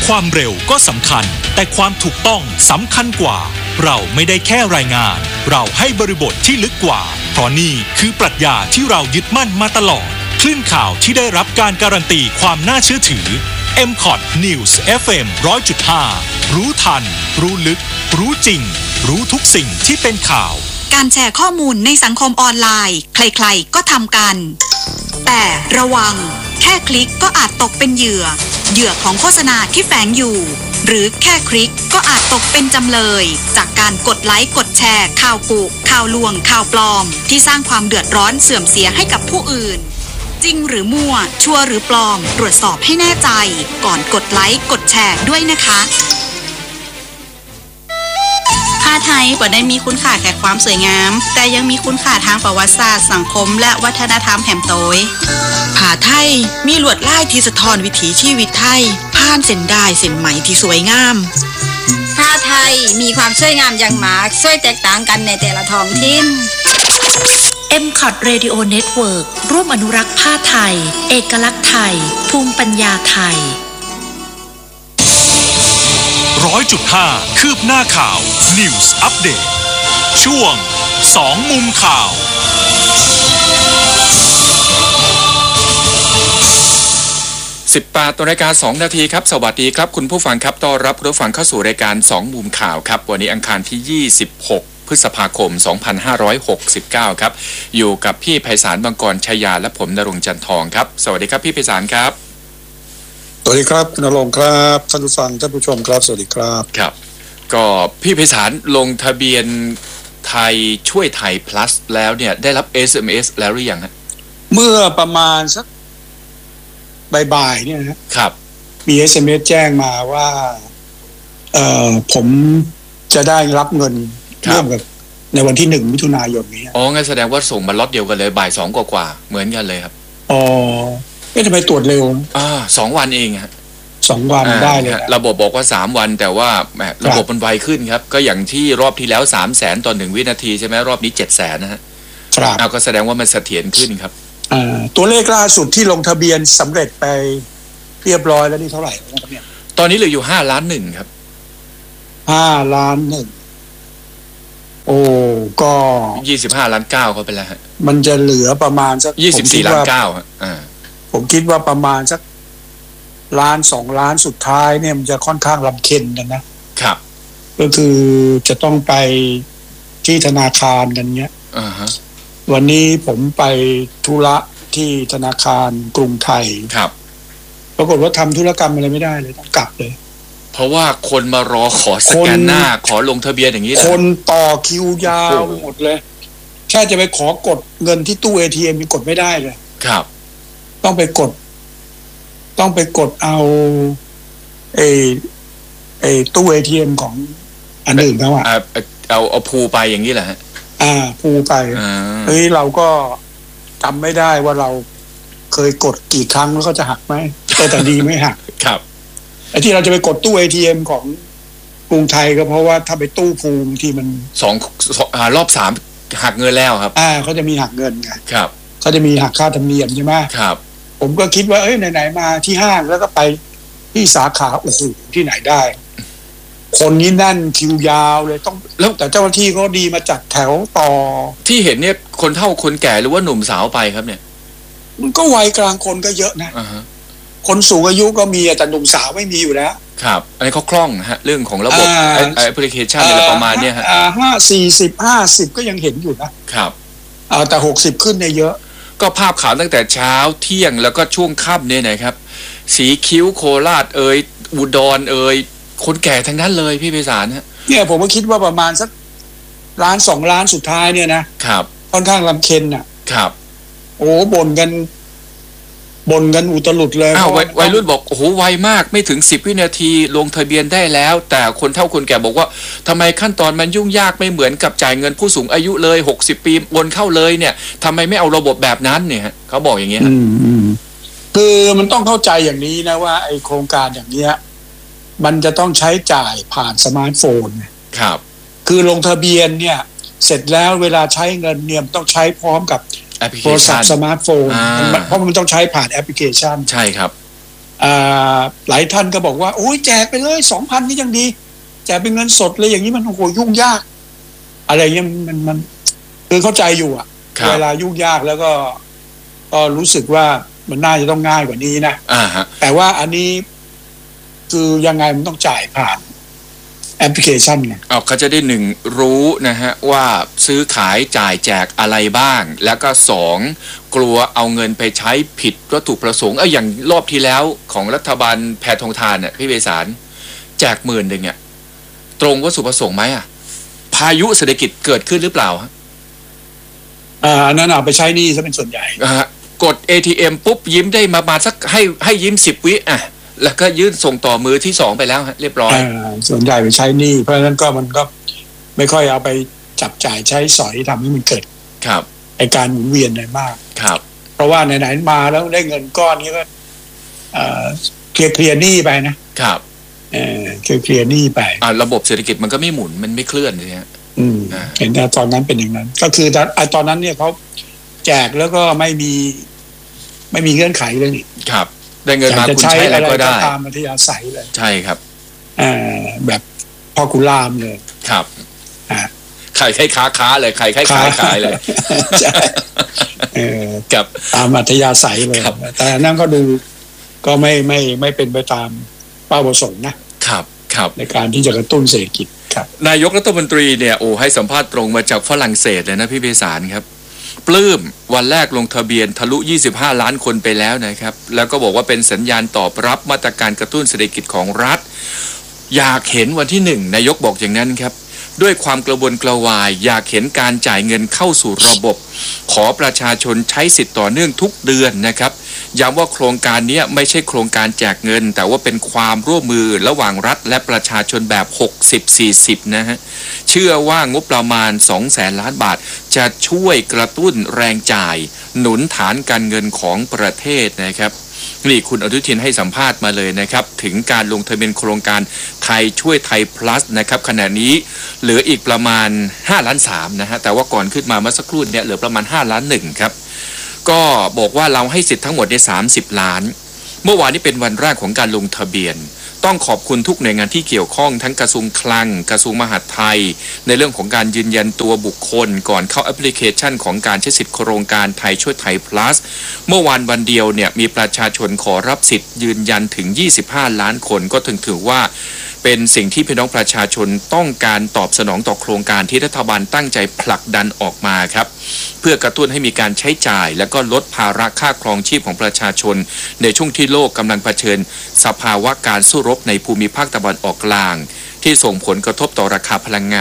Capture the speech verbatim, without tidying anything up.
ความเร็วก็สำคัญแต่ความถูกต้องสำคัญกว่าเราไม่ได้แค่รายงานเราให้บริบทที่ลึกกว่าเพราะนี่คือปรัชญาที่เรายึดมั่นมาตลอดคลื่นข่าวที่ได้รับการการันตีความน่าเชื่อถือ เอ็ม คอท News เอฟ เอ็ม หนึ่งร้อยจุดห้า รู้ทันรู้ลึกรู้จริงรู้ทุกสิ่งที่เป็นข่าวการแชร์ข้อมูลในสังคมออนไลน์ใครๆก็ทำกันแต่ระวังแค่คลิกก็อาจตกเป็นเหยื่อเหยื่อของโฆษณาที่แฝงอยู่หรือแค่คลิกก็อาจตกเป็นจำเลยจากการกดไลค์กดแชร์ข่าวกุข่าวลวงข่าวปลอมที่สร้างความเดือดร้อนเสื่อมเสียให้กับผู้อื่นจริงหรือมั่วชัวร์หรือปลอมตรวจสอบให้แน่ใจก่อนกดไลค์กดแชร์ด้วยนะคะผ้าไทยบ่ได้มีคุณค่าแค่ความสวยงามแต่ยังมีคุณค่าทางประวัติศาสตร์สังคมและวัฒนธรรมแหมโตยผ้าไทยมีลวดลายที่สะท้อนวิถีชีวิตไทยผ่านเส้นด้ายเส้นไหมที่สวยงามผ้าไทยมีความสวยงามอย่างมากสวยแตกต่างกันในแต่ละท้องถิ่นเอ็ม คอท Radio Network ร่วมอนุรักษ์ผ้าไทยเอกลักษณ์ไทยภูมิปัญญาไทยร้อยจุดห้าคืบหน้าข่าว News Update ช่วงสองมุมข่าวสิบแปดนาฬิกาสองนาทีครับสวัสดีครับคุณผู้ฟังครับต้อนรับผู้ฟังเข้าสู่รายการสองมุมข่าวครับวันนี้อังคารที่ยี่สิบหกพฤษภาคมสองพันห้าร้อยหกสิบเก้าครับอยู่กับพี่ไพศาลบังกรชัยยาและผมณรงค์จันทองครับสวัสดีครับพี่ไพศาลครับสวัสดีครับคุณณรงค์ครับท่านผู้ฟังท่านผู้ชมครับสวัสดีครับครับก็พี่ไพศาลลงทะเบียนไทยช่วยไทย plus แล้วเนี่ยได้รับ เอส เอ็ม เอส แล้วหรือยังฮะเมื่อประมาณสักบ่ายๆเนี่ยนะครับมี เอส เอ็ม เอส แจ้งมาว่าเอ่อผมจะได้รับเงินร่วมกับในวันที่หนึ่งมิถุนายนนี้อ๋องั้นแสดงว่าส่งมาล็อตเดียวกันเลยบ่ายสองกว่าๆเหมือนกันเลยครับอ๋อเอ๊ะทำไมตรวจเร็วอ่าสองวันเองฮะสองวันได้เลยระบบบอกว่าสามวันแต่ว่าแหมระบบมันไวขึ้นครับก็อย่างที่รอบที่แล้ว สามแสน ต่อหนึ่งวินาทีใช่ไหมรอบนี้ เจ็ดแสน นะฮะครับเอาก็แสดงว่ามันเสถียรขึ้นครับอ่าตัวเลขล่าสุดที่ลงทะเบียนสำเร็จไปเรียบร้อยแล้วนี่เท่าไหร่ครับเนี่ยตอนนี้เหลืออยู่ห้าล้านหนึ่งครับห้าล้านหนึ่งโอ้ก็ยี่สิบห้าล้านเก้าเขาไปแล้วฮะมันจะเหลือประมาณสักยี่สิบสี่ล้านเก้าฮะอ่าผมคิดว่าประมาณสักล้านสองล้านสุดท้ายเนี่ยมันจะค่อนข้างลำเค็ญกันนะครับก็คือจะต้องไปที่ธนาคารกันเนี้ยอ่าฮะวันนี้ผมไปธุระที่ธนาคารกรุงไทยครับปรากฏว่าทำธุรกรรมอะไรไม่ได้เลยต้องกลับเลยเพราะว่าคนมารอขอสแกนหน้าขอลงทะเบียนอย่างนี้คนต่อคิวยาวหมดเลยแค่จะไปขอกดเงินที่ตู้ เอ ที เอ็ม ยังกดไม่ได้เลยครับต้องไปกดต้องไปกดเอาไอ้ไอ้ตู้ เอ ที เอ็ม ของอันอื่นเขาอ่ะเอาเอาพูไปอย่างนี้แหละฮะอ่าพูไปเฮ้ยเราก็จำไม่ได้ว่าเราเคยกดกี่ครั้งแล้วเขาจะหักไหมแต่แต่ดีไม่หักครับไอ้ที่เราจะไปกดตู้ เอ ที เอ็ม ของกรุงไทยก็เพราะว่าถ้าไปตู้ภูมิที่มันสองอ่ารอบสามหักเงินแล้วครับอ่าเขาจะมีหักเงินไงครับเขาจะมีหักค่าธรรมเนียมใช่ไหมครับผมก็คิดว่าเอ้ยไหนๆมาที่ห้างแล้วก็ไปที่สาขาโอ้โหที่ไหนได้คนนี้แน่นคิวยาวเลยต้องแล้วแต่เจ้าหน้าที่ก็ดีมาจัดแถวต่อที่เห็นเนี่ยคนเฒ่าคนแก่หรือว่าหนุ่มสาวไปครับเนี่ยมันก็วัยกลางคนก็เยอะนะ uh-huh. คนสูงอายุก็มีแต่หนุ่มสาวไม่มีอยู่แล้วครับอันนี้เขาคล่องฮะเรื่องของระบบแอปพลิเคชันอะไรประมาณเนี้ยฮะอ่าห้าสี่สิบห้าสิบก็ยังเห็นอยู่นะครับอ่าแต่หกสิบขึ้นเนี่ยเยอะก็ภาพข่าวตั้งแต่เช้าเที่ยงแล้วก็ช่วงค่ำเนี่ยนะครับสีคิ้วโคราชเอ่ยอุดรเอ่ยคนแก่ทั้งนั้นเลยพี่ไพศาลฮะเนี่ยผมก็คิดว่าประมาณสักล้านสองล้านสุดท้ายเนี่ยนะครับค่อนข้างลำเค็ญน่ะครับโอ้บ่นกันบ่นกันอุตลุดเลยอ้าววัยรุ่นบอกโอ้โหไวมากไม่ถึงสิบวินาทีลงทะเบียนได้แล้วแต่คนเฒ่าคนแก่บอกว่าทำไมขั้นตอนมันยุ่งยากไม่เหมือนกับจ่ายเงินผู้สูงอายุเลยหกสิบปีโอนเข้าเลยเนี่ยทำไมไม่เอาระบบแบบนั้นเนี่ยเขาบอกอย่างเงี้ยอืมคือมันต้องเข้าใจอย่างนี้นะว่าไอโครงการอย่างเนี้ยมันจะต้องใช้จ่ายผ่านสมาร์ทโฟนครับคือลงทะเบียนเนี่ยเสร็จแล้วเวลาใช้เงินเนี่ยต้องใช้พร้อมกับโทรศัพท์สมาร์ทโฟนเพราะมันต้องใช้ผ่านแอปพลิเคชันใช่ครับหลายท่านก็บอกว่าโอ้ยแจกไปเลยสองพันนี่ยังดีแจกเป็นเงินสดเลยอย่างนี้มันโอ้โหยุ่งยากอะไรเงี้ยมันมันคือเข้าใจอยู่อะเวลายุ่งยากแล้วก็ก็รู้สึกว่ามันน่าจะต้องง่ายกว่านี้นะแต่ว่าอันนี้คือยังไงมันต้องจ่ายผ่านแอปพลิเคชันไงอ๋อเขาจะได้หนึ่งรู้นะฮะว่าซื้อขายจ่ายแจกอะไรบ้างแล้วก็สองกลัวเอาเงินไปใช้ผิดวัตถุประสงค์เอออย่างรอบที่แล้วของรัฐบาลแพทองทานเนี่ยพี่เวสารแจกหมื่นหนึ่งเนี่ยตรงวัตถุประสงค์ไหมอ่ะพายุเศรษฐกิจเกิดขึ้นหรือเปล่าฮะอ่านั่นเอาไปใช้นี่ซะเป็นส่วนใหญ่อ่ากด เอ ที เอ็ม ปุ๊บยิ้มได้มามาสักให้ให้ยิ้มสิบวิอ่ะแล้วก็ยื่นส่งต่อมือที่สองไปแล้วฮะเรียบร้อยส่วนใหญ่ไปใช้หนี้เพราะฉะนั้นก็มันก็ไม่ค่อยเอาไปจับจ่ายใช้สอยทำให้มันเกิดครับไอการหมุนเวียนอะไรมากครับเพราะว่าไหนๆมาแล้วได้เงินก้อนนี้ก็เคลียร์เคลียร์หนี้ไปนะครับเออเคลียร์เคลียร์หนี้ไปอ่าระบบเศรษฐกิจมันก็ไม่หมุนมันไม่เคลื่อนเลยฮะอืมเห็นแต่ตอนนั้นเป็นอย่างนั้นก็คือไอตอนนั้นเนี่ยเขาแจกแล้วก็ไม่มีไม่มีเงื่อนไขเลยนี่ครับได้เงินมาคุณใช้อะไรก็ได้ตามอัธยาศัยเลยใช่ครับอ่าแบบพ่อกุลามเลยครับอ่าใครใครค้าค้าเลยใครใครขายขายเลยใช่เออกับตามอัธยาศัยเลยแต่นั่นก็ดูก็ไม่ไม่ไม่เป็นไปตามเป้าประสงค์นะครับครับในการที่จะกระตุ้นเศรษฐกิจครับนายกรัฐมนตรีเนี่ยโอ้ให้สัมภาษณ์ตรงมาจากฝรั่งเศสเลยนะพี่เบสารครับปลื้มวันแรกลงทะเบียนทะลุยี่สิบห้าล้านคนไปแล้วนะครับแล้วก็บอกว่าเป็นสัญญาณตอบรับมาตรการกระตุ้นเศรษฐกิจของรัฐอยากเห็นวันที่หนึ่งนายกบอกอย่างนั้นครับด้วยความกระวนกระวายอยากเห็นการจ่ายเงินเข้าสู่ระบบขอประชาชนใช้สิทธิ์ต่อเนื่องทุกเดือนนะครับย้ำว่าโครงการนี้ไม่ใช่โครงการแจกเงินแต่ว่าเป็นความร่วมมือระหว่างรัฐและประชาชนแบบ หกสิบ สี่สิบ นะฮะเชื่อว่างบประมาณ สองแสน ล้านบาทจะช่วยกระตุ้นแรงจ่ายหนุนฐานการเงินของประเทศนะครับนี่คุณอนุทินให้สัมภาษณ์มาเลยนะครับถึงการลงทะเบียนโครงการไทยช่วยไทย plus นะครับขณะนี้เหลืออีกประมาณห้าล้านสามนะฮะแต่ว่าก่อนขึ้นมาเมื่อสักครู่เนี่ยเหลือประมาณห้าล้านหนึ่งครับก็บอกว่าเราให้สิทธิ์ทั้งหมดในสามสิบล้านเมื่อวานนี้เป็นวันแรกของการลงทะเบียนต้องขอบคุณทุกหน่วยงานที่เกี่ยวข้องทั้งกระทรวงคลังกระทรวงมหาดไทยในเรื่องของการยืนยันตัวบุคคลก่อนเข้าแอปพลิเคชันของการใช้สิทธิโครงการไทยช่วยไทย plus เมื่อวานวันเดียวเนี่ยมีประชาชนขอรับสิทธิ์ยืนยันถึงยี่สิบห้าล้านคนก็ถึงถือว่าเป็นสิ่งที่พี่น้องประชาชนต้องการตอบสนองต่อโครงการที่รัฐบาลตั้งใจผลักดันออกมาครับเพื่อกระตุ้นให้มีการใช้จ่ายและก็ลดภาระค่าครองชีพของประชาชนในช่วงที่โลกกำลังเผชิญสภาวะการสู้รบในภูมิภาคตะวันออกกลางที่ส่งผลกระทบต่อราคาพลังงาน